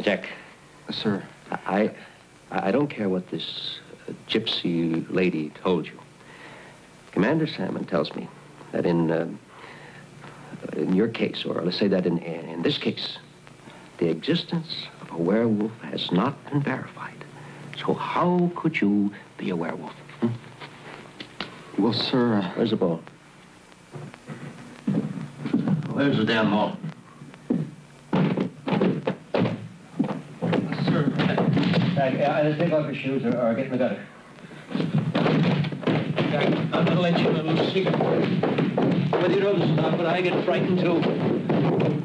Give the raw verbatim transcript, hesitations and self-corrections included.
Jack. Sir. I, I don't care what this uh, gypsy lady told you. Commander Salmon tells me that in, uh, in your case, or let's say that in, in this case, the existence of a werewolf has not been verified. So how could you be a werewolf? Hmm? Well, sir... Uh... Where's the ball? Where's the damn ball? Sir... Uh, uh, take off your shoes or, or get in the gutter. I'm going to let you in a little secret. Whether you know this or not, but I get frightened too.